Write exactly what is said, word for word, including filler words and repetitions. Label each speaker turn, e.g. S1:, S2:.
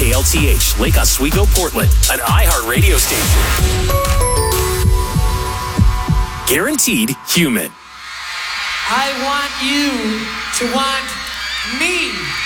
S1: K L T H, Lake Oswego, Portland, an iHeart radio station. Guaranteed human.
S2: I want you to want me.